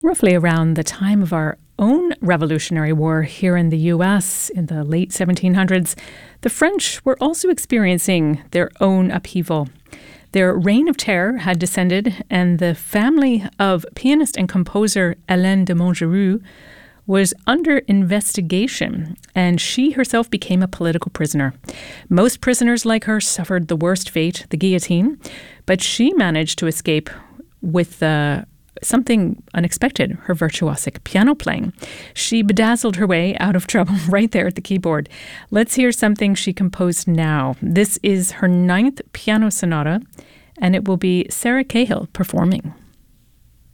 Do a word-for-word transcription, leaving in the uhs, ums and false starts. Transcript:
Roughly around the time of our own Revolutionary War here in the U S in the late seventeen hundreds, the French were also experiencing their own upheaval. Their reign of terror had descended, and the family of pianist and composer Hélène de Montgeroux was under investigation, and she herself became a political prisoner. Most prisoners like her suffered the worst fate, the guillotine, but she managed to escape with uh, something unexpected, her virtuosic piano playing. She bedazzled her way out of trouble right there at the keyboard. Let's hear something she composed now. This is her ninth piano sonata, and it will be Sarah Cahill performing.